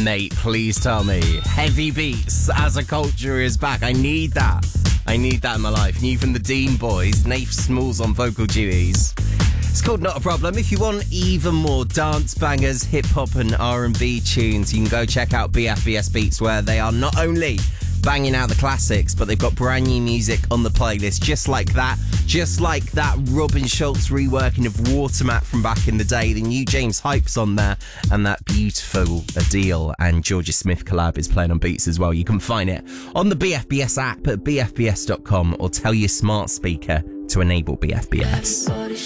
Nate, please tell me. Heavy beats as a culture is back. I need that. I need that in my life. New from the Dean Boys, Nath Smalls on vocal duties. It's called Not a Problem. If you want even more dance bangers, hip-hop and R&B tunes, you can go check out BFBS Beats, where they are not only banging out the classics, but they've got brand new music on the playlist, just like that Robin Schulz reworking of Watermat from back in the day. The new James Hype's on there, and that beautiful Adele and Georgia Smith collab is playing on Beats as well. You can find it on the BFBS app at bfbs.com, or tell your smart speaker to enable BFBS.